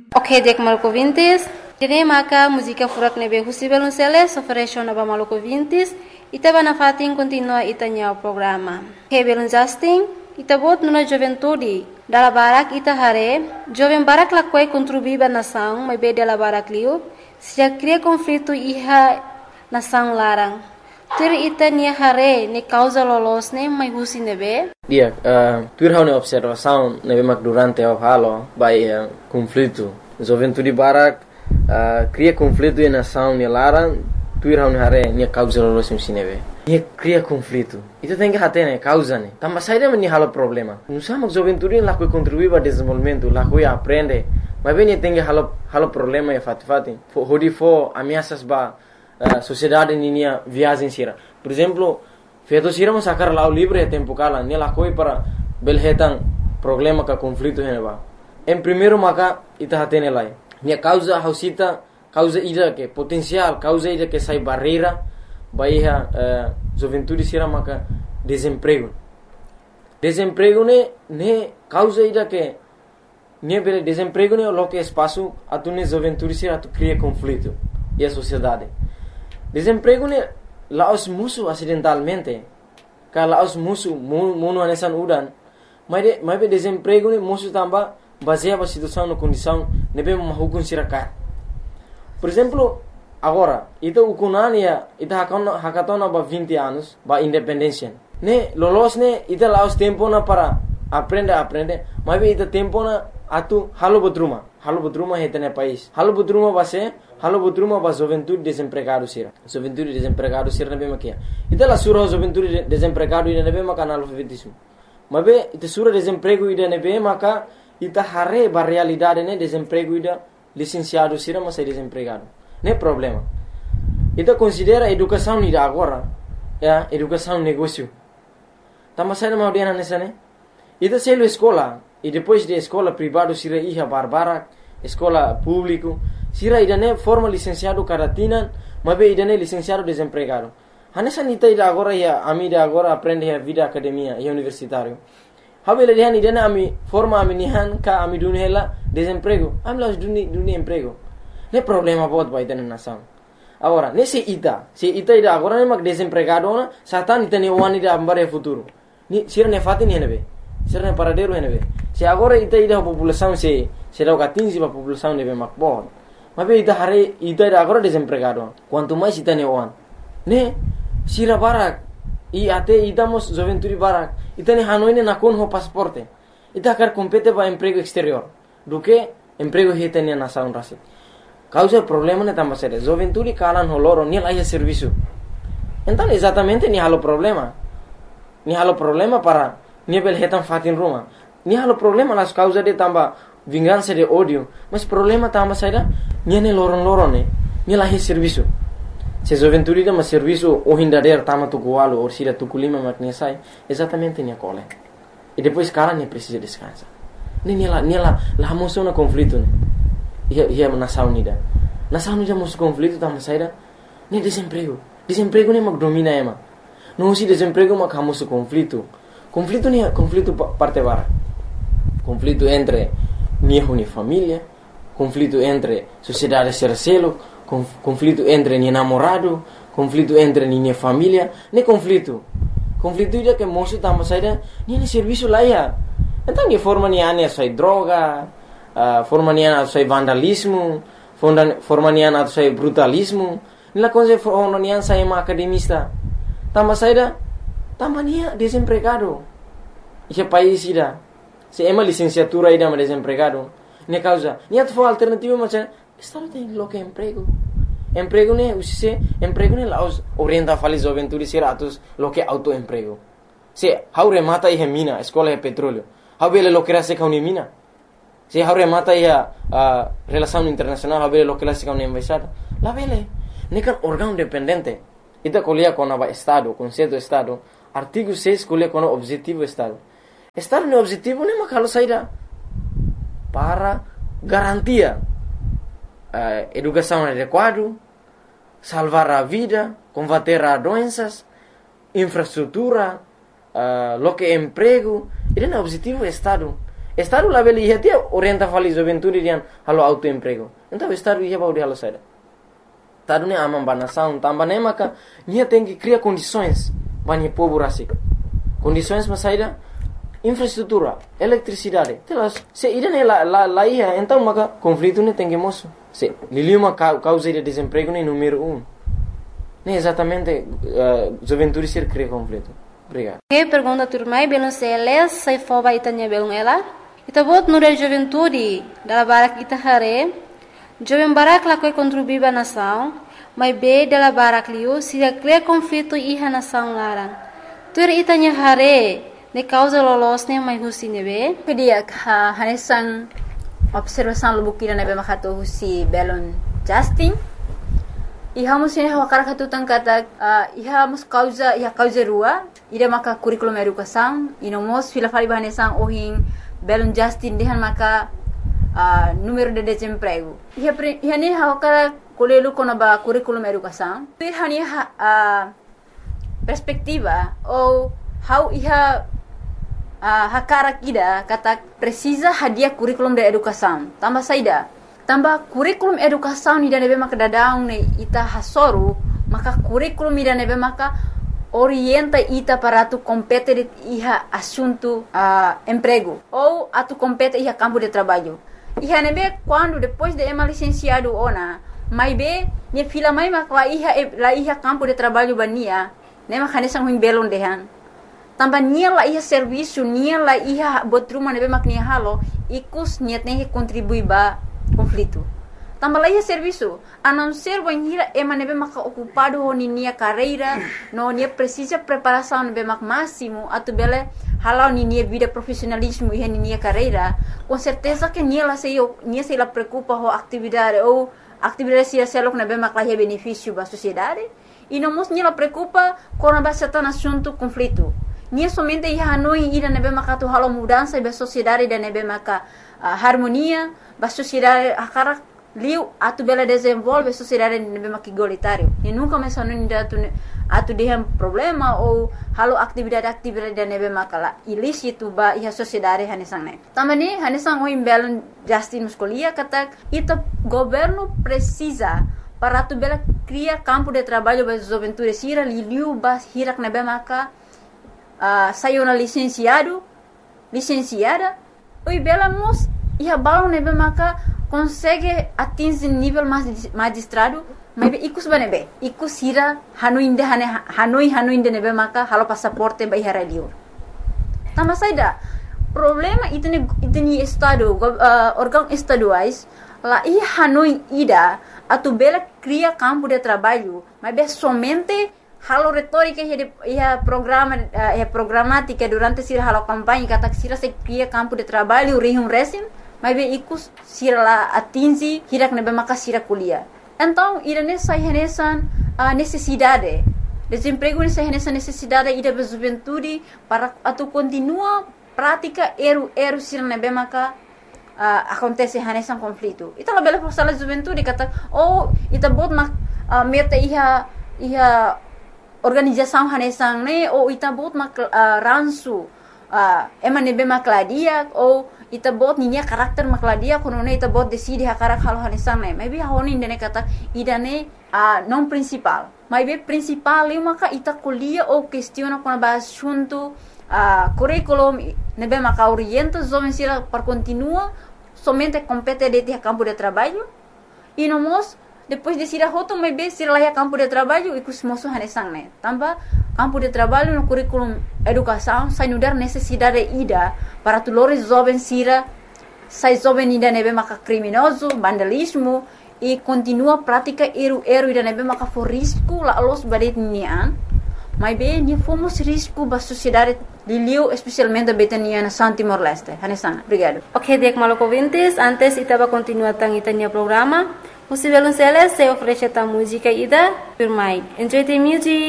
Ok, dek maluco vintes. Tene maka música furak nebe husibel unseles oferecio naba maluco vintes. Itaba na fatin continua itanya o programa. Hebel Justin, itabot nuna juventude. Dala barak ita hare, jovem barak lakwai contribuiba nação, mas be dala barak liu, se cria conflito iha nação larang. Tur ita nia hare ne causa lolos ne mai husi nebe. Dia, tur hau ne observação nebe mak durante o halo by conflito. Juventude barak cria conflito em nação ne larang, tur hau ne hare nia causa lolos musi nebe. Nia cria conflito. Itu tem que hate ne causa ne. Tambah saída meni halo problema. Nusa mak juventude lakoi contribuir para desenvolvimento, lakoi aprende. Mas bem tem que halo problema e fati. Hodi fo ameaças ba sociedade ninia viagem sira. Por exemplo, feito sira mas sacar lá o livre tempo kala, ne lakoi para belhetan problema ka conflito hene ba. Em primeiro maka ita hate ne lai. Nia causa hausita, causa ida que potencial, causa ida que sai barreira. Bahia juventude sira maka desemprego ne causa ida que ne bele desemprego ne lo que espaço atu ne juventude sira atu cria conflito e a sociedade desemprego ne laos musu acidentalmente ka laos musu mono anesan udan mas be desemprego ne musu tamba baseia a situação no condição ne be mahukun sira ka. Por exemplo, agora, ita ukunania, ita hakatona ba 20 anos, ba independência. Ne, lolos ne, ita laos tempo na para aprende, mas ita tempo na atu halo bodruma heta ne país. Halo bodruma ba juventude desempregado sira. Juventude desempregado sira ne makia. Ita la sura juventude desempregado ida ne maka analfabetismo. Mas ita sura desemprego ida ne maka ita hare ba realidade ne desemprego ida licenciado sira mas é desempregado. Não é problema. Então considera educação ida agora, educação negócio. Tama sai mau dia nessa né? Então selo escola e depois de escola privado sira iha barbara, escola público, sira ida né forma licenciado caratina, mas be ida né licenciado desempregado. Hanessa nita ida agora ia amida agora aprende a vida academia e universitário. Habele dia ida né ami forma ami nihan ka ami dunela desemprego. Ami las duni emprego. Não é problema bot ba ita na nação. Agora, se ita ida agora ne mag desempregado na, satan ita ne wani da ambare futuro. Ni sira ne fati ni henebe. Sira ne paradero henebe. Se agora ita ida população se da 15 ba população nebe mak bot. Mas be ita hare ita ida agora desempregado. Quanto mais ita ne wan. Ne sira barak e até ita mos juventude barak. Ita ne hanoi ne nakon ho pasaporte. Ita kar compete ba emprego exterior. Do que emprego heta ne nação rasit. Causa problema ne tambah sério. Juventude kalan holoro ni lá serviço. Então exatamente ni halo problema. Ni halo problema para ni bel hetan fatin ruma. Ni halo problema las causa de tambah vingança de ódio. Mas problema tambah sério ni ne loron ni lá serviço. Se juventude da mas serviço o hindader tama tukualo ou sira tukulima maknesai exatamente ni cole. E depois kalan ni precisa descansar. Ni lá moção na conflito né. Ia nação nida musu conflito tama saída nem desemprego nem mag domina ema não se desemprego mag hamusu conflito nem conflito parte bara conflito entre ni família conflito entre sociedade sercelo conflito entre ni namorado conflito entre ni família nem conflito ida que moço tama saída ni serviço lá ia então que forma ni ane sai droga forma nian atau vandalismo, forma nian atau brutalismo. Nila coisa forma nian saya academista. Tambah saída, tambah nia desempregado. Esse país ida, se ema licenciatura ida mas desempregado. Ne causa, nia tu alternativa macam, estado tem lo que emprego. Emprego ne usise, emprego ne laos orienta falis juventude siratus lo que autoemprego. Se haure mata ihe mina, escola é petróleo. Haubele lo que era se kauni mina. Se haure mata ia relação internacional haber lo que la siga una embaixada la vele nekan órgão dependente ita colia com o estado conceito estado artigo 6 colia com o objetivo estado no objetivo ne makalo saída para garantia educação adequada salvar a vida combater a doenças infraestrutura lo que emprego ida no objetivo estado Estado lá beli ia dia orienta fali juventude dian halo autoemprego. Então estado ia bauri halo saída. Estado ne amam banação, tambah ne maka nia tem que criar condições banyak povo rasik. Condições mas saída infraestrutura, eletricidade. Telas, se ida ne la ia, então maka conflito ne tem que moço. Se liliuma causa de desemprego ne número 1. Ne exatamente juventude ser cria conflito. Obrigado. Que pergunta turmai belum seles sai foba itanya belum ela. Ita bot nure juventude dala barak ita hare. Jovem barak la koi contribuiba nação, mas be dala barak liu se cria conflito iha nação larang. Tur itanya hare ne causa lolosnya mai husi nebe. Kedia hanesan observação lubukira nebe makato husi belon Justin. Iha musin hawakara katutang kata iha mus causa rua ida maka curriculum educação inomos fila fali bahanesan ohin belon Justin dehan maka número de desemprego. Iha ne hawakara kolelu kona ba curriculum educação. Iha ni perspectiva ou how iha hakara kida kata precisa hadia curriculum de educação. Tambah saida. Tambah curriculum educação ida nebe maka dadaung ne ita hasoru, maka curriculum ida nebe maka orienta ita para tu compete iha assunto emprego ou atu compete iha campo de trabalho. Iha nebe quando depois de ema licenciado ona, mai be ne fila mai maka la iha campo de trabalho bania, ne maka nesang huim belon dehan. Tambah nia la iha serviço, nia la iha botruma nebe mak nia halo, ikus nia tem que contribuir ba conflito. Tambah la iha serviço, a não ser banhira ema nebe mak ocupado ho nia carreira, no nia precisa preparação nebe mak máximo, atu bele halau nia vida profissionalismo iha nia carreira, com certeza que nia se la preocupa ho atividade ou atividade se selok nebe mak la iha benefício ba sociedade, e não mos nia la preocupa com a bastante assunto conflito. Nia somente iha hanoi ida nebe maka tu halo mudança ba sociedade da nebe maka harmonia ba sociedade akara liu atu bela desenvolve sociedade nebe maka igualitário. E nunca mais hanoi ida atu dehem problema ou halo atividade da nebe maka la ilícito ba iha sociedade hanesang ne. Tambani hanesang o imbelon Justin Muscolia kata ita governo precisa para tu bela criar campo de trabalho ba juventude sira liu ba hirak nebe maka saiu na licenciada, o bela mos ia balão nebe maka consegue atingir nível magistrado, mas ikus banebe, ikus hira hanoi inde nebe maka halo passaporte ba ihara liur. Tambah saida problema itni estado órgão estaduais lá ia hanoi ida atu bela cria campo de trabalho, mas be somente halo retórica ia programática durante sira halo campanha kata sira se cria campo de trabalho rihum resim mas be ikus sira la atingi hirak nebe maka sira kuliah. Então ira nessa renesan necessidade desemprego nessa renesan necessidade ida be juventude para atu continua prática eru sira nebe maka acontece renesan conflito. Ita la bela sala juventude kata ita bot mak meta iha organização hanesang ne ou ita bot mak ransu ema nebe makladia ou ita bot ninya karakter makladia kono ne ita bot decide hakarak halo hanesang ne maybe honi ndene kata idane non principal maybe principal eu maka ita kuliah ou questiona kono ba assunto curriculum nebe maka orienta jovem sira para continua somente compete de campo de trabalho e nomos depois de sira hoto mai be sira lá campo de trabalho e cusmoso hanesang ne tambah campo de trabalho no curriculum educação sai nudar necessidade ida para tulores jovem sira sai jovem ida nebe maka criminoso vandalismo e continua prática eru ida nebe maka for risco la los badet nian mai be ni fomos risco ba sociedade liliu especialmente betania na Timor Leste hanesang. Obrigado. Ok, dek maloko vintes antes itaba continua tang itania programa. Musivelun Celes se oferece ta música ida firmai. Enjoy the music.